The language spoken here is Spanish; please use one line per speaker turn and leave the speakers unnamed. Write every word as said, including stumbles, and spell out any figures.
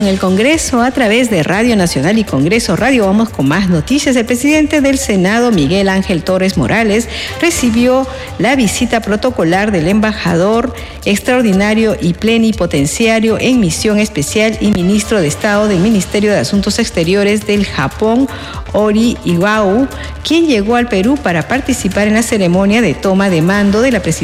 En el Congreso, a través de Radio Nacional y Congreso Radio, vamos con más noticias. El presidente del Senado, Miguel Ángel Torres Morales, recibió la visita protocolar del embajador extraordinario y plenipotenciario en misión especial y ministro de Estado del Ministerio de Asuntos Exteriores del Japón, Ori Iwao, quien llegó al Perú para participar en la ceremonia de toma de mando de la presidencia